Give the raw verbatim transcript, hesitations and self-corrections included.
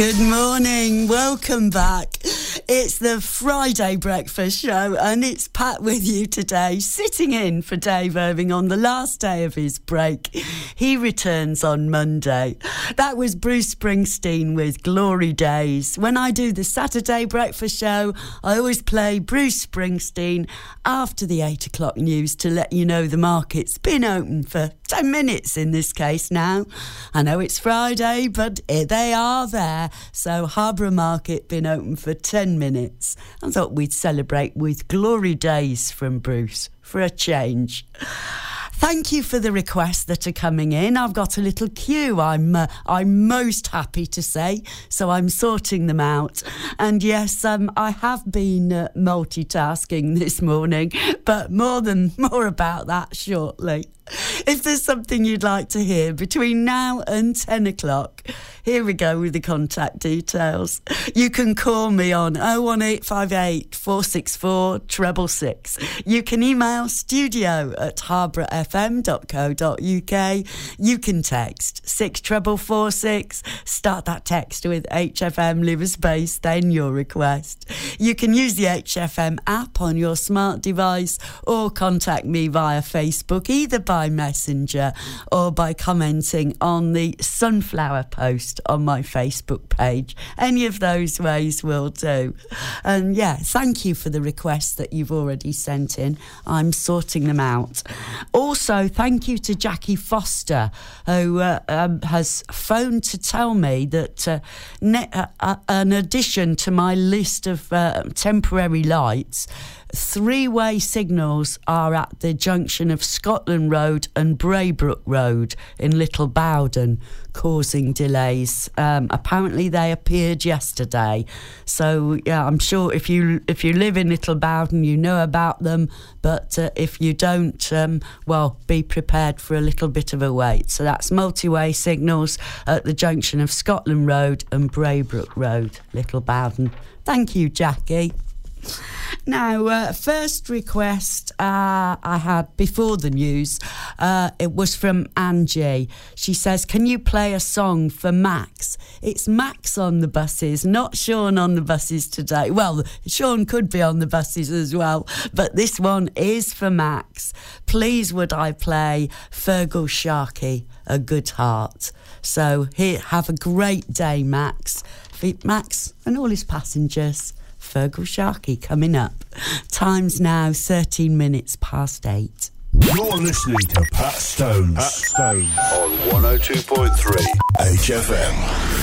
Good morning, welcome back. It's the Friday Breakfast Show and it's Pat with you today, sitting in for Dave Irving on the last day of his break. He returns on Monday. That was Bruce Springsteen with Glory Days. When I do the Saturday Breakfast Show, I always play Bruce Springsteen after the eight o'clock news to let you know the market's been open for ten minutes in this case now. I know it's Friday, but they are there. So Harborough Market been open for ten minutes. I thought we'd celebrate with Glory Days from Bruce for a change. Thank you for the requests that are coming in. I've got a little queue, I'm uh, I'm most happy to say, so I'm sorting them out. And yes, um, I have been uh, multitasking this morning, but more than more about that shortly. If there's something you'd like to hear between now and ten o'clock, here we go with the contact details. You can call me on oh one eight five eight, four six four, six six six. You can email studio at harborough f m dot co dot u k. You can text six four four six. Start that text with H F M, leave a space, then your request. You can use the H F M app on your smart device or contact me via Facebook, either by Messenger or by commenting on the sunflower post on my Facebook page. Any of those ways will do. And yeah, thank you for the requests that you've already sent in. I'm sorting them out. Also, thank you to Jackie Foster, who uh, um, has phoned to tell me that uh, ne- uh, uh, an addition to my list of uh, temporary lights, three-way signals are at the junction of Scotland Road and Braybrook Road in Little Bowden, causing delays. Um, apparently they appeared yesterday. So, yeah, I'm sure if you if you live in Little Bowden, you know about them. But uh, if you don't, um, well, be prepared for a little bit of a wait. So that's multi-way signals at the junction of Scotland Road and Braybrook Road, Little Bowden. Thank you, Jackie. Now, uh, first request uh, I had before the news, uh, it was from Angie. She says, can you play a song for Max? It's Max on the buses, not Sean on the buses today. Well, Sean could be on the buses as well, but this one is for Max. Please would I play Fergal Sharkey, A Good Heart. So here, have a great day, Max. For Max and all his passengers. Fergal Sharkey coming up. Time's now thirteen minutes past eight. You're listening to Pat Stones. Pat Stones. On one oh two point three H F M.